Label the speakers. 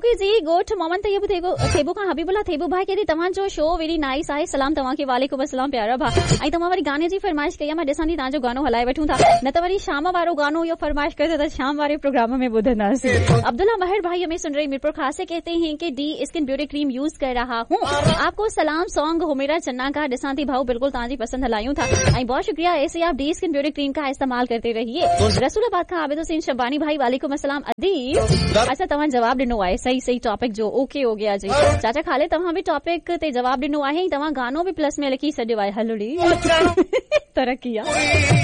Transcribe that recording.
Speaker 1: Okay जी, गोठ मोहम्मद तैयब थेबू खां हबीबुल्ला थेबू भाई कहती तव्हांजो शो वेरी नाइस आहे, सलाम तव्हांखे। वालेकुम अस्सलाम प्यारा भा। ऐं तव्हां वरी गाने जी फरमाइश कई आहे, मां ॾिसां थी तव्हांजो गानो हलाए वठूं था, न त वरी शाम वारो गानो इहो फरमाइश कयो त शाम वारे प्रोग्राम में ॿुधंदासीं। अब्दुल्ला महर भाई हमें सुन रहे मीरपुर खास से कहते हैं कि D skin beauty cream use कर रहा हूँ, आपको सलाम। सॉन्ग हो मेरा चन्ना का ॾिसां थी भाऊ, बिल्कुल तव्हांजी पसंद हलायूं था ऐं बहुत शुक्रिया। ऐसे आप डी स्किन ब्यूटी क्रीम का इस्तेमाल करते रहिए। रसूलाबाद खां आबिद हुसैन शबानी भाई वालेकुम अस्सलाम। अदीब अच्छा तव्हां जवाब ॾिनो आहे सही टॉपिक जो, ओके हो गया जी। चाचा खाले तव्हां बि टॉपिक ते जवाब ॾिनो आहे, तव्हां गानो बि प्लस में लिखी छॾियो आहे। हलो डी तरक़ी आहे।